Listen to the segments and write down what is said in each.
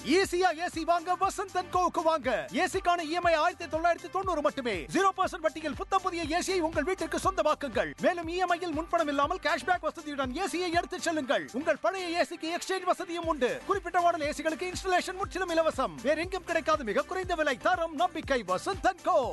ஈஸியா ஏசி வாங்க வசந்த் அண்ட் கோவுக்கு வாங்க. ஏசிக்கான இஎம்ஐ 1990 மட்டுமே. 0% வட்டியில் புத்தம் புதிய ஏசியை உங்கள் வீட்டிற்கு சொந்தமாக்குங்கள். மேலும் இஎம்ஐயில் முன்பணம் இல்லாமல் கேஷ்பேக் வசதியுடன் ஏசியை எடுத்துச் செல்லுங்கள். உங்கள் பழைய ஏசிக்கு எக்ஸ்சேஞ்ச் வசதியும் உண்டு. குறிப்பிட்ட மாடல் ஏசிகளுக்கு இன்ஸ்டலேஷன் முற்றிலும் இலவசம். வேற எங்கும் கிடைக்காத மிக குறைந்த விலை, தரம், நம்பிக்கை. வசந்த் அண்ட் கோ.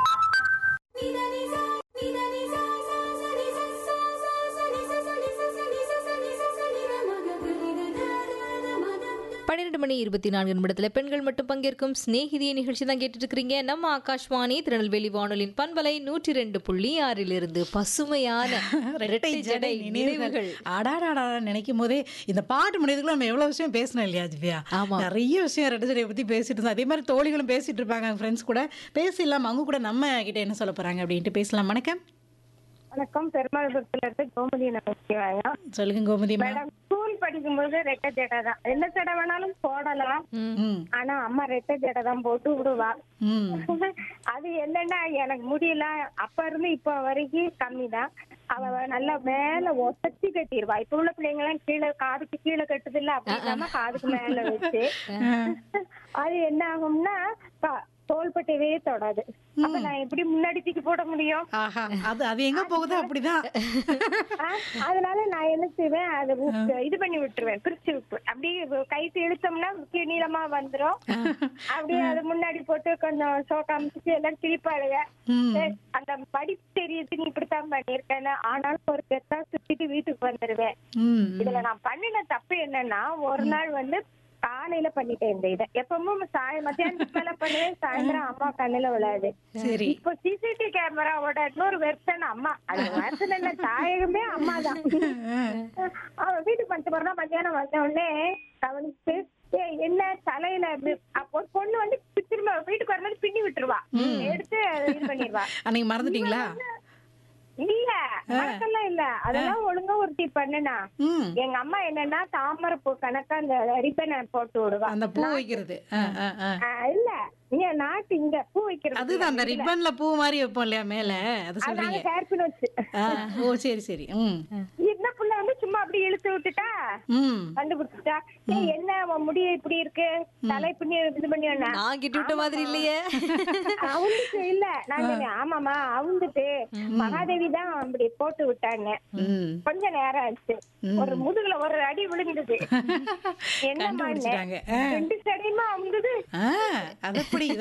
12:24 பெண்கள் மட்டும் பங்கேற்கும் ஸ்நேகிதிய நிகழ்ச்சி தான் கேட்டுட்டு இருக்கிறீங்க. நம்ம ஆகாஷ்வாணி திருநெல்வேலி வானொலியின் பண்பலை 102.6 பசுமையான இரட்டை ஜடை நினைவுகள். அடாடாடா நினைக்கும் போதே இந்த பாட்டு முடியதுக்குள்ள நம்ம எவ்வளவு விஷயம் பேசணும் இல்லையா திவ்யா? நிறைய விஷயம் ரெட்டை ஜடையை பத்தி பேசிட்டு இருந்தோம். அதே மாதிரி தோழிகளும் பேசிட்டு இருப்பாங்க, ஃப்ரெண்ட்ஸ் கூட பேசிடலாம். அவங்க கூட நம்ம கிட்ட என்ன சொல்ல போறாங்க அப்படின்ட்டு பேசலாம். வணக்கம். வணக்கம், பெருமாள்புரத்துல இருந்து கோமதி நமச்சிவாயா. சொல்லுங்க கோமதி மேடம். ஸ்கூல் படிக்கும்போது ரெட்டை ஜடை தான், என்ன ஜடை வேணாலும் போடலாம். ஆனா அம்மா ரெட்டை ஜடை தான் போட்டு விடுவா. அது என்னன்னா எனக்கு முடியல, அப்ப இருந்து இப்ப வரைக்கும் கம்மி தான். அவ நல்லா மேல ஒசத்தி கட்டிடுவா. இப்ப உள்ள பிள்ளைங்க எல்லாம் கீழே காதுக்கு கீழே கட்டுது இல்ல, அப்படி இல்லாம காதுக்கு மேல வச்சு அது என்ன ஆகும்னா தோள்பட்டையவே தொடாது. அப்ப நான் எப்படி முன்னாடி தூக்கி போட முடியும்? அது எங்க போகுது அப்படிதான். அதனால நான் என்ன செய்வேன், அதை இது பண்ணி விட்டுருவேன், பிரிச்சு விட்டு அப்படியே கைத்து இழுத்தோம்னா நீளமா வந்துரும். அப்படியே அது முன்னாடி போட்டு கொஞ்சம் சோக்காமிச்சு எல்லாம் கிழிப்பாளுங்க. அந்த படிப்பு தெரியுது, நீ இப்படித்தான் பண்ணிருக்கேன்னு. ஆனாலும் ஒரு பெத்தா சுத்திட்டு வீட்டுக்கு வந்துருவேன். இதுல நான் பண்ணின தப்பு என்னன்னா, ஒரு நாள் வந்து காலையில பண்ணிட்டேன் இந்த இதை. எப்பவும் மத்தியானத்துக்கு மேல பண்ணுவேன், சாயந்தரம் அம்மா கண்ணுல விழாது. இப்போ சிசிடிவி கேமராவோட இன்னொரு வெர்ஷன் அம்மா. அது வெர்ஷன் என்ன, தாயகமே அம்மா தான். அவன் வீட்டுக்கு வந்துட்டு போறா, மத்தியானம் வந்த உடனே கவனிச்சு என்ன தலையில ஒரு பொண்ணு வந்து திரும்ப வீட்டுக்கு வரும்போது பின்னி விட்டுருவா, எடுத்து இது பண்ணிடுவா. அன்னைக்கு மறந்துட்டீங்களா? இல்ல, மறக்கலாம் இல்ல, அதெல்லாம் ஒழுங்கா ஒருத்தி பண்ணுனா. எங்க அம்மா என்னன்னா தாமரை பூ கணக்கா அந்த ரிப்பனை போட்டு விடுவா. அந்த பூ வைக்கிறது இல்ல, இங்க நாட்டு இங்க பூ வைக்கிறது, அதுதான் அந்த ரிப்பன்ல பூ மாதிரி வைப்போம் இல்லையா மேல, அது சொல்றீங்க. ஹேர்பின் வச்சு. ஓ சரி சரி. இந்த புள்ள வந்து சும்மா அப்படி இழுத்து விட்டுட்டா, கண்டுபிடிச்சிட்டா. என்ன உன் முடிய இப்படி இருக்கு, தலை பின்னி இது பண்ணி நான் கிட்ட விட்ட மாதிரி இல்லையே. அவுந்துட்டு இல்ல, நான் ஆமாமா அவுந்துட்டு மகாதேவி தான் அப்படி போட்டு விட்டாங்க. கொஞ்ச நேரம் ஆச்சு, ஒரு முதுகுல ஒரு அடி விழுந்தது. என்ன 2 சடையுமா அவுந்தது. அது எப்படி